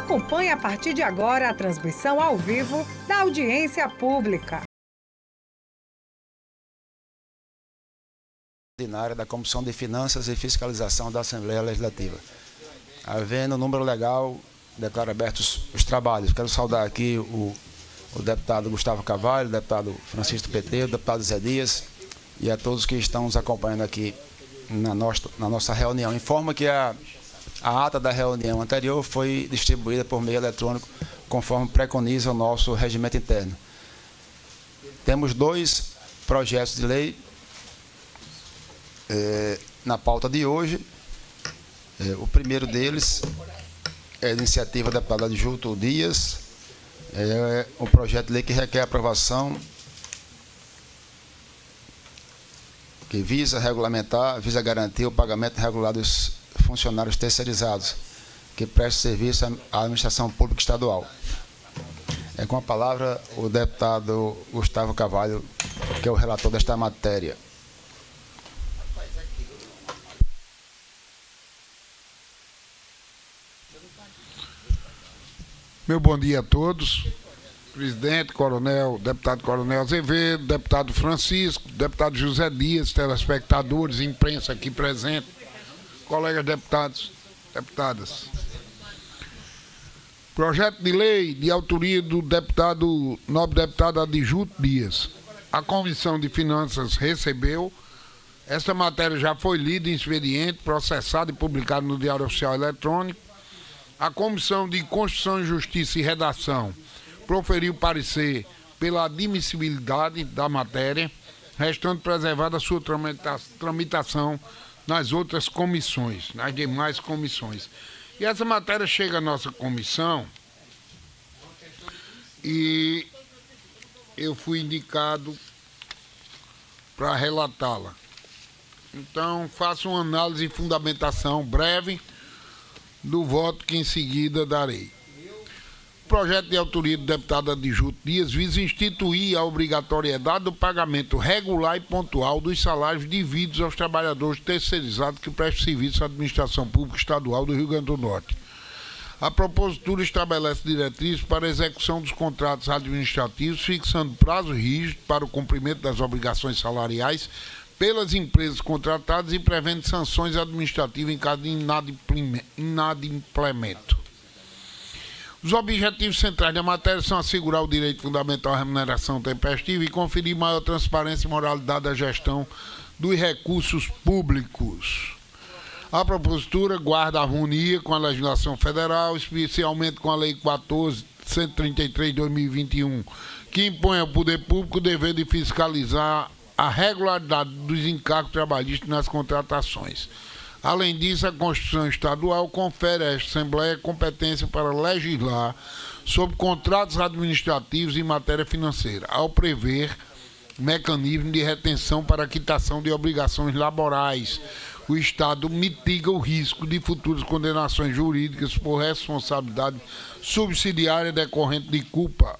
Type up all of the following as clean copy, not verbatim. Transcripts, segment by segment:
Acompanhe a partir de agora a transmissão ao vivo da audiência pública. Ordinária da Comissão de Finanças e Fiscalização da Assembleia Legislativa. Havendo o número legal, declaro abertos os trabalhos. Quero saudar aqui o deputado Gustavo Carvalho, o deputado Francisco PT, o deputado Zé Dias e a todos que estão nos acompanhando aqui na nossa reunião. Informo que a ata da reunião anterior foi distribuída por meio eletrônico, conforme preconiza o nosso regimento interno. Temos 2 projetos de lei na pauta de hoje. O primeiro deles é a iniciativa da deputada Adjunto Dias, é um projeto de lei que requer aprovação, que visa garantir o pagamento regular dos funcionários terceirizados que prestam serviço à administração pública estadual. É com a palavra o deputado Gustavo Carvalho, que é o relator desta matéria. Meu bom dia a todos, presidente, coronel, deputado Coronel Azevedo, deputado Francisco, deputado José Dias, telespectadores, imprensa aqui presente, colegas deputados, deputadas. Projeto de lei de autoria do nobre deputado Adjunto Dias. A Comissão de Finanças recebeu. Esta matéria já foi lida em expediente, processada e publicada no Diário Oficial Eletrônico. A Comissão de Constituição, Justiça e Redação proferiu parecer pela admissibilidade da matéria, restando preservada a sua tramitação nas outras comissões, nas demais comissões. E essa matéria chega à nossa comissão e eu fui indicado para relatá-la. Então, faço uma análise e fundamentação breve do voto que em seguida darei. O projeto de autoria do deputado Adjunto Dias visa instituir a obrigatoriedade do pagamento regular e pontual dos salários devidos aos trabalhadores terceirizados que prestam serviço à administração pública estadual do Rio Grande do Norte. A propositura estabelece diretrizes para a execução dos contratos administrativos, fixando prazo rígido para o cumprimento das obrigações salariais pelas empresas contratadas e prevendo sanções administrativas em caso de inadimplemento. Os objetivos centrais da matéria são assegurar o direito fundamental à remuneração tempestiva e conferir maior transparência e moralidade à gestão dos recursos públicos. A propositura guarda harmonia com a legislação federal, especialmente com a Lei 14.133 de 2021, que impõe ao poder público o dever de fiscalizar a regularidade dos encargos trabalhistas nas contratações. Além disso, a Constituição Estadual confere à Assembleia competência para legislar sobre contratos administrativos em matéria financeira, ao prever mecanismo de retenção para a quitação de obrigações laborais. O Estado mitiga o risco de futuras condenações jurídicas por responsabilidade subsidiária decorrente de culpa.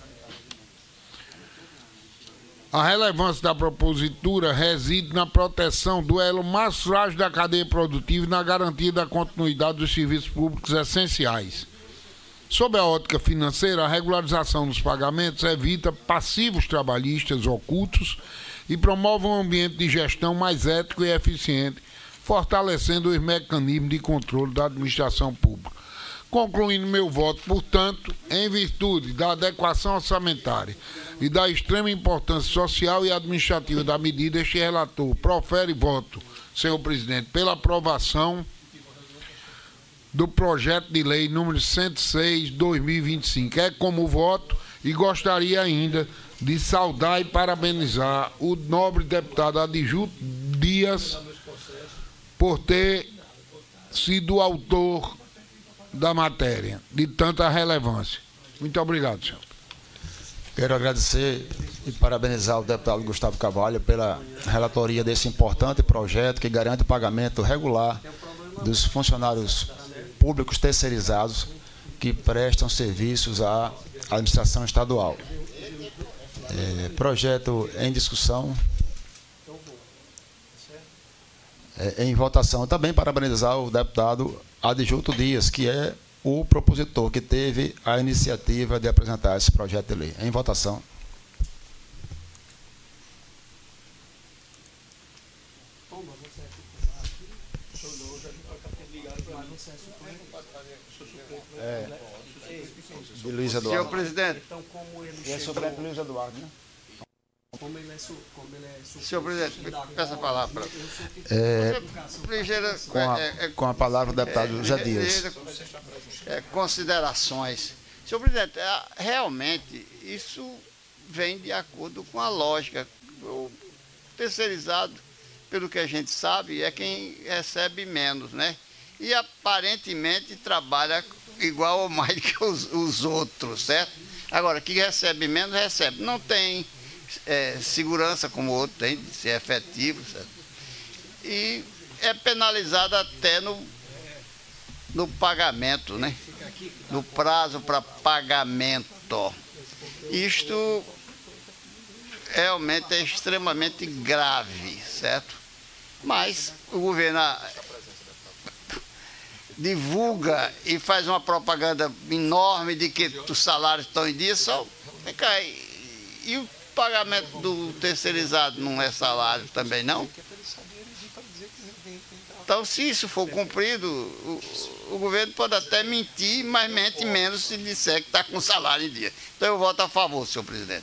A relevância da propositura reside na proteção do elo mais frágil da cadeia produtiva e na garantia da continuidade dos serviços públicos essenciais. Sob a ótica financeira, a regularização dos pagamentos evita passivos trabalhistas ocultos e promove um ambiente de gestão mais ético e eficiente, fortalecendo os mecanismos de controle da administração pública. Concluindo meu voto, portanto, em virtude da adequação orçamentária e da extrema importância social e administrativa da medida, este relator profere voto, senhor presidente, pela aprovação do projeto de lei número 106/2025. É como voto e gostaria ainda de saudar e parabenizar o nobre deputado Adjunto Dias por ter sido o autor da matéria, de tanta relevância. Muito obrigado, senhor. Quero agradecer e parabenizar o deputado Gustavo Carvalho pela relatoria desse importante projeto que garante o pagamento regular dos funcionários públicos terceirizados que prestam serviços à administração estadual. Projeto em discussão. Em votação. Também parabenizar o deputado Adjunto Dias, que é o propositor que teve a iniciativa de apresentar esse projeto de lei. Em votação. De Luiz Eduardo. Senhor presidente. É suplente Luiz Eduardo, né? Senhor presidente, peço a palavra. Com a palavra do deputado José Dias. Considerações. Senhor presidente, realmente isso vem de acordo com a lógica. O terceirizado, pelo que a gente sabe, é quem recebe menos, né? E aparentemente trabalha igual ou mais que os outros, certo? Agora, que recebe menos, recebe. Não tem segurança como o outro tem, de ser efetivo, certo? E é penalizado até no pagamento, né? No prazo para pagamento. Isto realmente é extremamente grave, certo? Mas o governo divulga e faz uma propaganda enorme de que os salários estão em dia, só vem cá, e o pagamento do terceirizado não é salário também, não? Então, se isso for cumprido, o governo pode até mentir, mas mente menos se disser que está com salário em dia. Então, eu voto a favor, senhor presidente.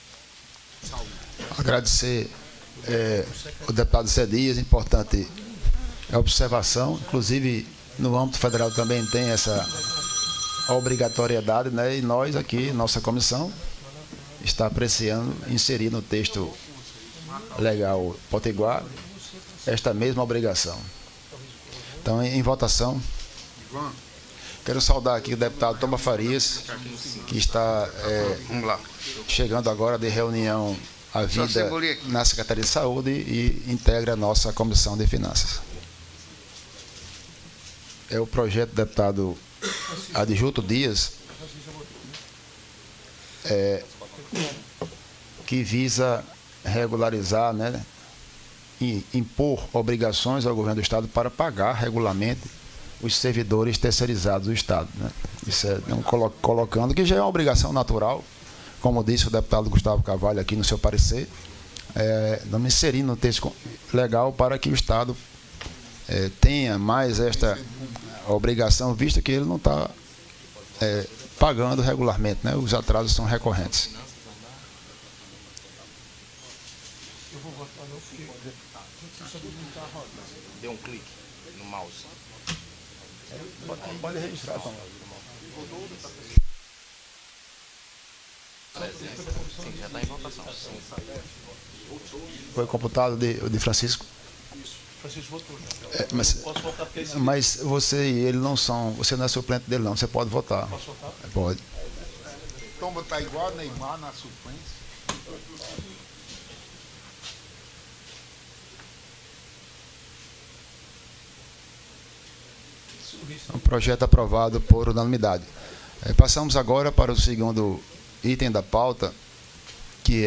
Agradecer o deputado Zé Dias, importante a observação, inclusive no âmbito federal também tem essa obrigatoriedade, né? E nós aqui, nossa comissão, está apreciando inserir no texto legal potiguar esta mesma obrigação. Então, em votação, quero saudar aqui o deputado Thomas Farias, que está chegando agora de reunião à vida na Secretaria de Saúde e integra a nossa Comissão de Finanças. É o projeto do deputado Adjunto Dias, que visa regularizar, né, e impor obrigações ao governo do Estado para pagar regularmente os servidores terceirizados do Estado, né? Isso é colocando que já é uma obrigação natural, como disse o deputado Gustavo Carvalho aqui no seu parecer, não inserindo no texto legal para que o Estado tenha mais esta obrigação, visto que ele não está pagando regularmente, né? Os atrasos são recorrentes. Deu um clique no mouse. Pode registrar, Tom. Sim, já está em votação. Foi computado de Francisco? Francisco votou. Mas você e ele não são, você não é suplente dele não, você pode votar. Posso votar? Pode. Tomba está igual a Neymar na suplência. Um projeto aprovado por unanimidade. Passamos agora para o segundo item da pauta, que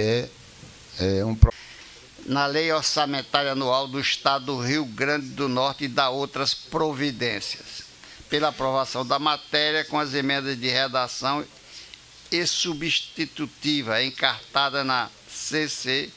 na Lei Orçamentária Anual do Estado do Rio Grande do Norte e da outras providências, pela aprovação da matéria com as emendas de redação e substitutiva encartada na CCJR.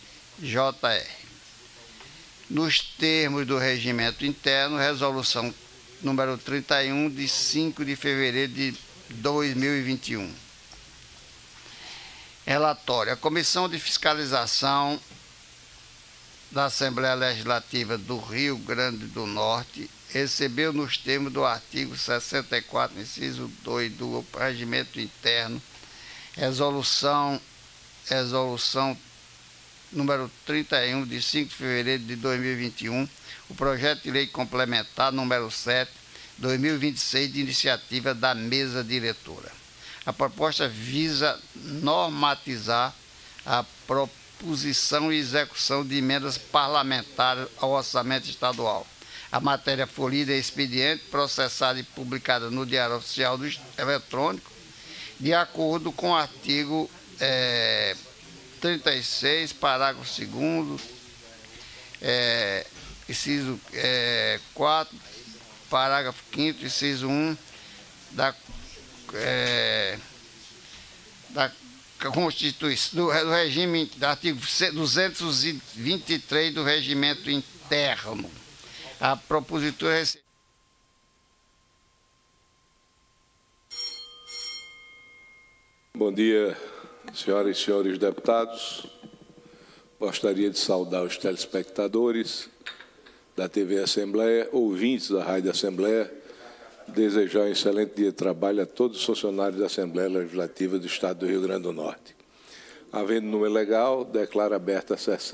Nos termos do regimento interno, resolução número 31, de 5 de fevereiro de 2021. Relatório. A Comissão de Fiscalização da Assembleia Legislativa do Rio Grande do Norte recebeu, nos termos do artigo 64, inciso 2 do regimento interno, resolução número 31, de 5 de fevereiro de 2021, o projeto de lei complementar número 7, 2026, de iniciativa da mesa diretora. A proposta visa normatizar a proposição e execução de emendas parlamentares ao orçamento estadual. A matéria foi lida em expediente, processada e publicada no Diário Oficial do Eletrônico, de acordo com o artigo 36, parágrafo 2º, inciso 4, parágrafo 5º, inciso 1, da Constituição, do regime, do artigo 223 do regimento interno. A propositura recebeu. Bom dia, senhoras e senhores deputados. Gostaria de saudar os telespectadores da TV Assembleia, ouvintes da Rádio Assembleia, desejar um excelente dia de trabalho a todos os funcionários da Assembleia Legislativa do Estado do Rio Grande do Norte. Havendo número legal, declaro aberta a sessão.